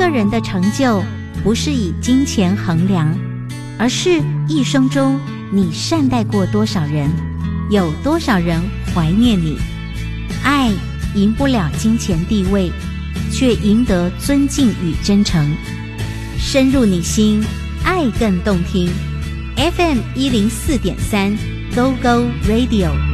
个人的成就不是以金钱衡量，而是一生中你善待过多少人，有多少人怀念你。爱赢不了金钱地位，却赢得尊敬与真诚。深入你心，爱更动听。FM 104.3 Go Go Radio。